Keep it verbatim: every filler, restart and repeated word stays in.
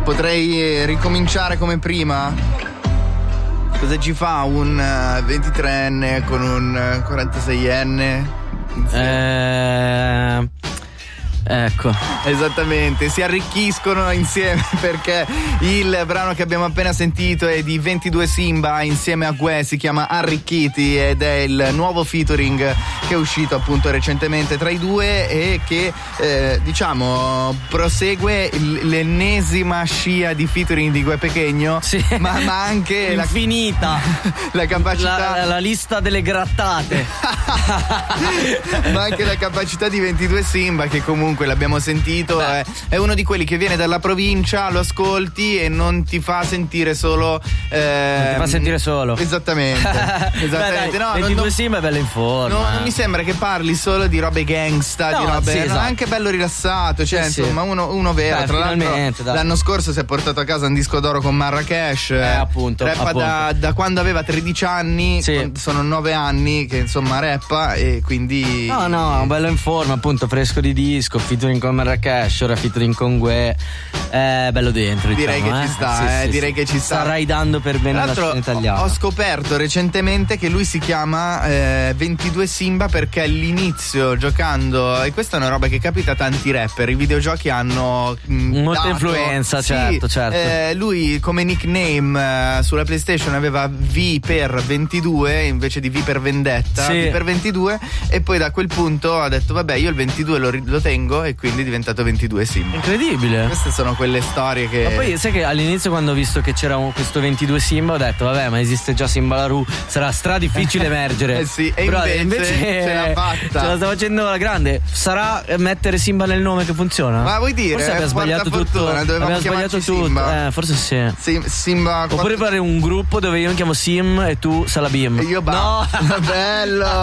Potrei ricominciare come prima? Cosa ci fa un ventitreenne con un quarantaseienne? Eh... Ecco, esattamente, si arricchiscono insieme perché il brano che abbiamo appena sentito è di ventidue Simba insieme a Gue, si chiama Arricchiti ed è il nuovo featuring che è uscito appunto recentemente tra i due e che eh, diciamo prosegue l'ennesima scia di featuring di Gue Pequeno, sì, ma, ma anche infinita la, la capacità la, la lista delle grattate ma anche la capacità di ventidue Simba che comunque l'abbiamo sentito, è, è uno di quelli che viene dalla provincia, lo ascolti e non ti fa sentire solo eh, non ti fa sentire solo esattamente esattamente. Beh, dai, no, ventidue non, Simba è bello in forma, no, eh. non mi sembra che parli solo di robe gangsta, no, di robe sì, esatto. anche bello rilassato, cioè sì, insomma sì. uno, uno vero. Beh, tra l'altro dai. l'anno scorso si è portato a casa un disco d'oro con Marrakesh, eh, appunto, rappa appunto. Da, da quando aveva tredici anni, sì. sono nove anni che insomma rappa e quindi no no bello in forma, appunto, fresco di disco, featuring con Marrakesh, ora featuring con Gue, eh, bello dentro, direi diciamo, che eh? ci sta, sì, eh, sì, direi sì. che ci sta. Sta raidando per bene la scena italiana. Ho scoperto recentemente che lui si chiama eh, ventidue Simba perché all'inizio giocando, e questa è una roba che capita a tanti rapper, i videogiochi hanno mh, molta dato, influenza, sì, certo, certo. Eh, lui come nickname eh, sulla PlayStation aveva V per ventidue invece di V per vendetta, sì. V per ventidue, e poi da quel punto ha detto vabbè io il ventidue lo, lo tengo e quindi è diventato ventidue Simba. Incredibile. Queste sono quelle storie che. Ma poi sai che all'inizio quando ho visto che c'era un, questo ventidue Simba ho detto vabbè ma esiste già Simba la Ru, sarà stra difficile emergere. Eh sì, e però invece, invece ce l'ha fatta. Ce la sta facendo alla grande. Sarà mettere Simba nel nome che funziona? Ma vuoi dire? Forse abbiamo sbagliato tutto. Abbiamo sbagliato tutto. Simba. Eh, forse sì. Sim, Simba. Oppure fare un gruppo dove io mi chiamo Sim e tu Salabim. E io Ba. No, bello.